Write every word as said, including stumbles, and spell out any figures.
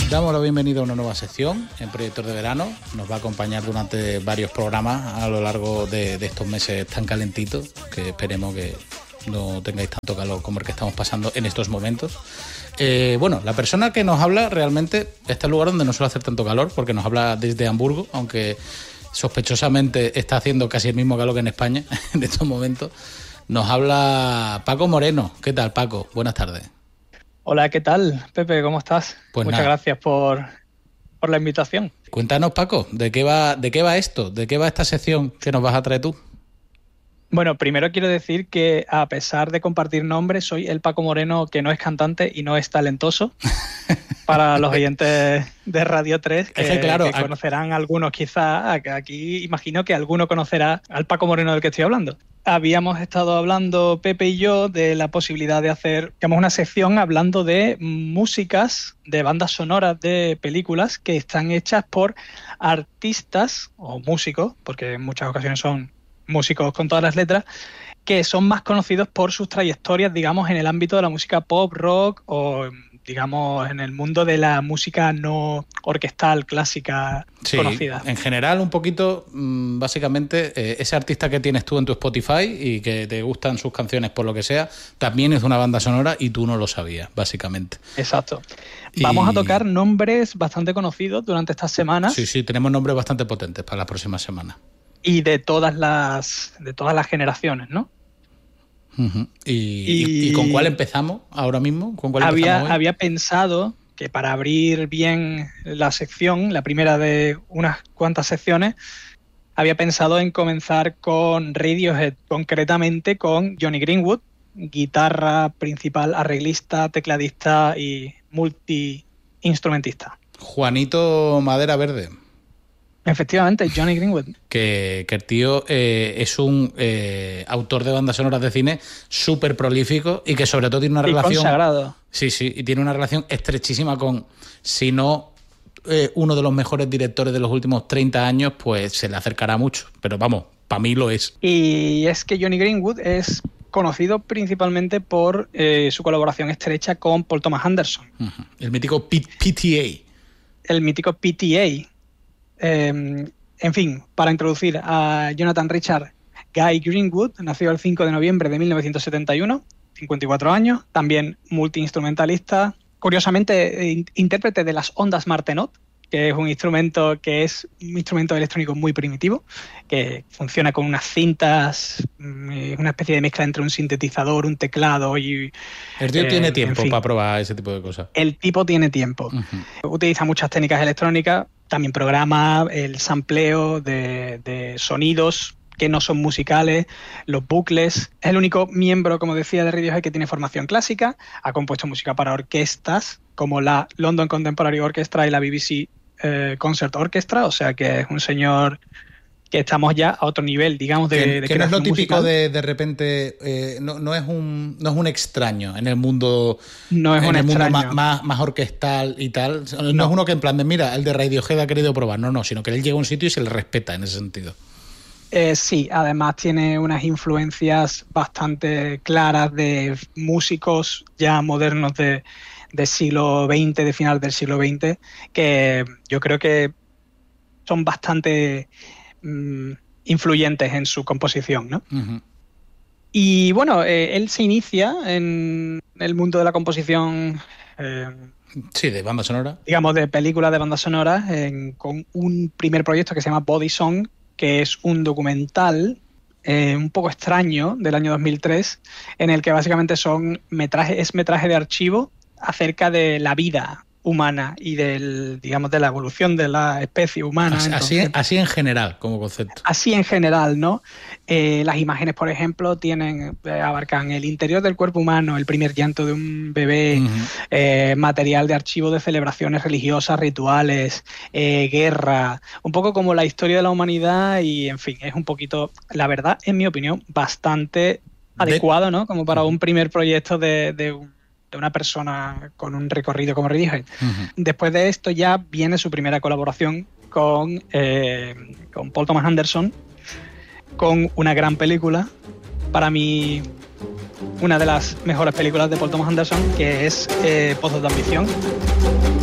Damos la bienvenida a una nueva sección en Proyectos de Verano. Nos va a acompañar durante varios programas a lo largo de, de estos meses tan calentitos, que esperemos que no tengáis tanto calor como el que estamos pasando en estos momentos. Eh, bueno, la persona que nos habla realmente está en el lugar donde no suele hacer tanto calor, porque nos habla desde Hamburgo, aunque sospechosamente está haciendo casi el mismo calor que en España en estos momentos. Nos habla Paco Moreno. ¿Qué tal, Paco? Buenas tardes. Hola, ¿qué tal, Pepe? ¿Cómo estás? Pues Muchas nada. gracias por, por la invitación. Cuéntanos, Paco, ¿de qué va, de qué va esto? ¿De qué va esta sección que nos vas a traer tú? Bueno, primero quiero decir que a pesar de compartir nombres, soy el Paco Moreno que no es cantante y no es talentoso. Para los oyentes de Radio tres, que, Es que, claro, que conocerán algunos quizá, aquí imagino que alguno conocerá al Paco Moreno del que estoy hablando. Habíamos estado hablando, Pepe y yo, de la posibilidad de hacer, digamos, una sección hablando de músicas, de bandas sonoras de películas que están hechas por artistas o músicos, porque en muchas ocasiones son músicos con todas las letras, que son más conocidos por sus trayectorias, digamos, en el ámbito de la música pop, rock o, digamos, en el mundo de la música no orquestal, clásica, sí, conocida. En general, un poquito, básicamente, eh, ese artista que tienes tú en tu Spotify y que te gustan sus canciones por lo que sea, también es una banda sonora y tú no lo sabías, básicamente. Exacto. Y... Vamos a tocar nombres bastante conocidos durante estas semanas. Sí, sí, tenemos nombres bastante potentes para las próximas semanas. Y de todas las de todas las generaciones, ¿no? Uh-huh. ¿Y, y... ¿Y con cuál empezamos ahora mismo? ¿Con cuál había, empezamos hoy? Había pensado que para abrir bien la sección, la primera de unas cuantas secciones, había pensado en comenzar con Radiohead, concretamente con Johnny Greenwood, guitarra principal, arreglista, tecladista y multi-instrumentista. Juanito Madera Verde. Efectivamente, Johnny Greenwood. Que, que el tío eh, es un eh, autor de bandas sonoras de cine súper prolífico y que sobre todo tiene una y relación... consagrado. Sí, sí, y tiene una relación estrechísima con, si no eh, uno de los mejores directores de los últimos treinta años, pues se le acercará mucho. Pero vamos, para mí lo es. Y es que Johnny Greenwood es conocido principalmente por eh, su colaboración estrecha con Paul Thomas Anderson. Uh-huh. El mítico P- PTA. El mítico P T A. Eh, en fin, para introducir a Jonathan Richard Guy Greenwood, nació el cinco de noviembre de mil novecientos setenta y uno, cincuenta y cuatro años, también multiinstrumentalista, curiosamente eh, intérprete de las ondas Martenot, que es un instrumento que es un instrumento electrónico muy primitivo, que funciona con unas cintas, una especie de mezcla entre un sintetizador, un teclado y... El tío eh, tiene tiempo en fin, para probar ese tipo de cosas. El tipo tiene tiempo. Uh-huh. Utiliza muchas técnicas electrónicas, también programa el sampleo de, de sonidos que no son musicales, los bucles. Es el único miembro, como decía, de Radiohead que tiene formación clásica. Ha compuesto música para orquestas, como la London Contemporary Orchestra y la B B C eh, Concert Orchestra, o sea que es un señor que estamos ya a otro nivel, digamos, de, que, de que no es lo típico musical. de de repente, eh, no, no, es un, no es un extraño en el mundo, no es en un el mundo extraño. más, más, más orquestal y tal. No, No. es uno que en plan de, mira, el de Radiohead ha querido probar, no, no, sino que él llega a un sitio y se le respeta en ese sentido. Eh, sí, además tiene unas influencias bastante claras de músicos ya modernos de, del siglo veinte, de final del siglo veinte, que yo creo que son bastante mmm, influyentes en su composición, ¿no? Uh-huh. Y bueno, eh, él se inicia en el mundo de la composición... Eh, Sí, de banda sonora. Digamos, de películas de banda sonora, en, con un primer proyecto que se llama Body Song, que es un documental eh, un poco extraño del año dos mil tres, en el que básicamente son metraje, es metraje de archivo acerca de la vida humana y del, digamos, de la evolución de la especie humana. Así, Entonces, así en general, como concepto. Así en general, ¿no? Eh, las imágenes, por ejemplo, tienen eh, abarcan el interior del cuerpo humano, el primer llanto de un bebé, uh-huh. eh, material de archivo de celebraciones religiosas, rituales, eh, guerra, un poco como la historia de la humanidad y, en fin, es un poquito, la verdad, en mi opinión, bastante adecuado, ¿no? Como para un primer proyecto de, de un de una persona con un recorrido como Radiohead. Uh-huh. Después de esto ya viene su primera colaboración con, eh, con Paul Thomas Anderson, con una gran película, para mí una de las mejores películas de Paul Thomas Anderson, que es eh, Pozos de Ambición.